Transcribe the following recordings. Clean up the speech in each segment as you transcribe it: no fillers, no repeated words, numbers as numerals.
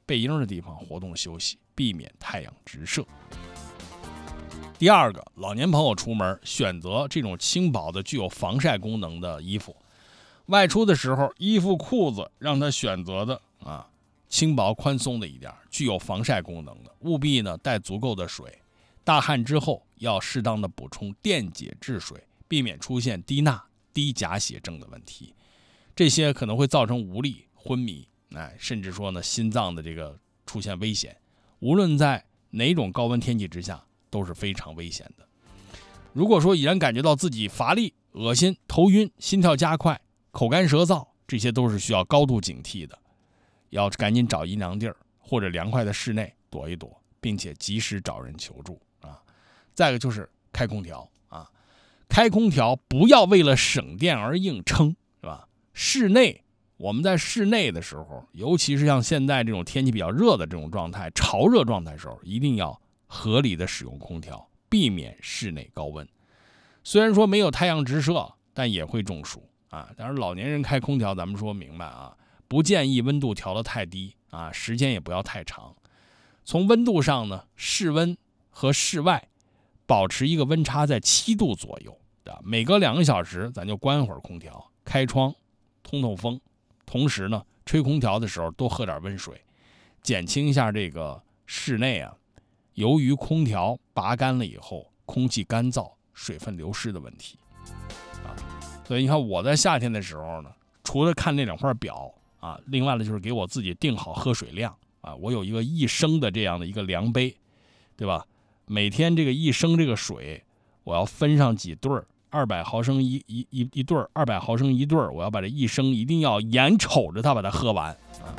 背阴的地方活动休息，避免太阳直射。第二个，老年朋友出门选择这种轻薄的具有防晒功能的衣服，外出的时候衣服裤子让他选择的轻薄宽松的一点，具有防晒功能的，务必呢带足够的水，大汗之后要适当的补充电解质水，避免出现低钠低钾血症的问题，这些可能会造成无力昏迷，甚至说呢心脏的这个出现危险，无论在哪种高温天气之下都是非常危险的。如果说已然感觉到自己乏力、恶心、头晕、心跳加快、口干舌燥，这些都是需要高度警惕的，要赶紧找阴凉地儿或者凉快的室内躲一躲，并且及时找人求助再一个就是开空调开空调不要为了省电而硬撑，是吧？我们在室内的时候，尤其是像现在这种天气比较热的这种状态，潮热状态的时候，一定要合理的使用空调，避免室内高温。虽然说没有太阳直射，但也会中暑当然老年人开空调咱们说明白不建议温度调得太低时间也不要太长。从温度上呢，室温和室外保持一个温差在7度左右每隔2个小时咱就关会儿空调，开窗通通风，同时呢吹空调的时候多喝点温水，减轻一下这个室内由于空调拔干了以后空气干燥水分流失的问题所以你看我在夏天的时候呢，除了看那2块表另外呢就是给我自己定好喝水量我有一个1升的这样的一个量杯，对吧？每天这个1升这个水我要分上几对儿，200毫升一对儿，200毫升一对儿，我要把这1升一定要眼瞅着它把它喝完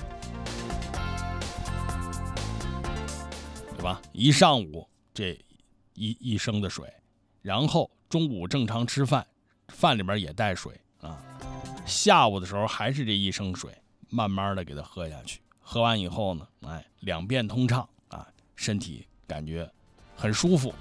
对吧？一上午这一升的水，然后中午正常吃饭，饭里边也带水下午的时候还是这1升水，慢慢的给它喝下去，喝完以后呢两便通畅身体感觉很舒服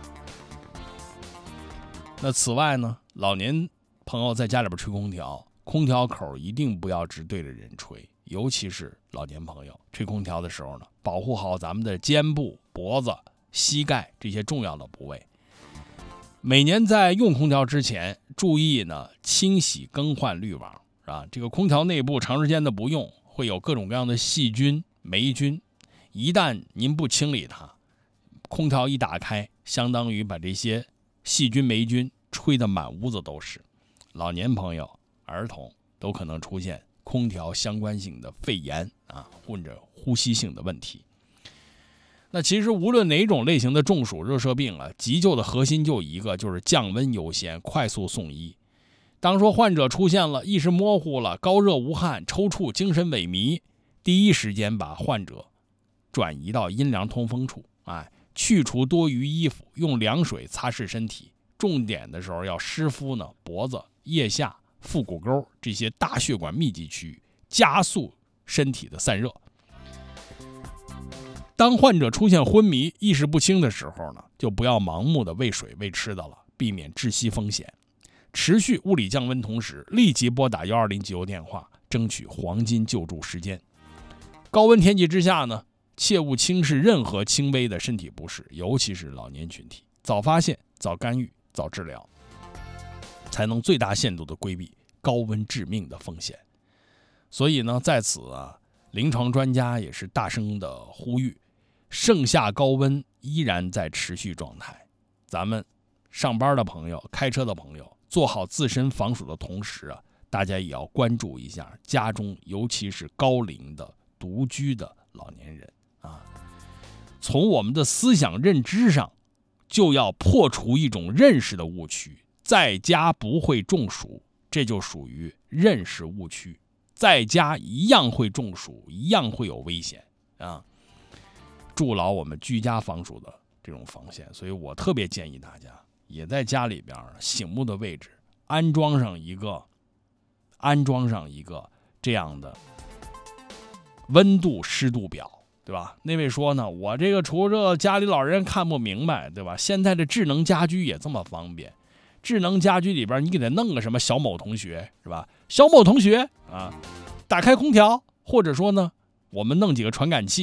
那此外呢，老年朋友在家里边吹空调，空调口一定不要直对着人吹，尤其是老年朋友吹空调的时候呢，保护好咱们的肩部、脖子、膝盖这些重要的部位。每年在用空调之前，注意呢清洗更换滤网这个空调内部长时间的不用，会有各种各样的细菌、霉菌，一旦您不清理它，空调一打开，相当于把这些细菌霉菌吹得满屋子都是，老年朋友、儿童都可能出现空调相关性的肺炎或者呼吸性的问题。那其实无论哪种类型的中暑热射病急救的核心就一个，就是降温优先，快速送医。当说患者出现了意识模糊了、高热无汗、抽搐、精神萎靡，第一时间把患者转移到阴凉通风处去除多余衣服，用凉水擦拭身体，重点的时候要湿敷呢脖子、腋下、腹股沟这些大血管密集区域，加速身体的散热。当患者出现昏迷、意识不清的时候呢，就不要盲目的喂水喂吃的了，避免窒息风险。持续物理降温同时，立即拨打120急救电话，争取黄金救助时间。高温天气之下呢，切勿轻视任何轻微的身体不适，尤其是老年群体，早发现、早干预、早治疗，才能最大限度地规避高温致命的风险。所以呢，在此临床专家也是大声的呼吁，盛夏高温依然在持续状态，咱们上班的朋友、开车的朋友，做好自身防暑的同时大家也要关注一下家中尤其是高龄的独居的老年人从我们的思想认知上就要破除一种认识的误区，在家不会中暑，这就属于认识误区，在家一样会中暑，一样会有危险筑牢我们居家防暑的这种防线。所以我特别建议大家也在家里边醒目的位置安装上一个这样的温度湿度表，对吧？那位说呢，我这个除了家里老人看不明白，对吧？现在的智能家居也这么方便，智能家居里边你给他弄个什么小某同学，是吧？小某同学打开空调，或者说呢，我们弄几个传感器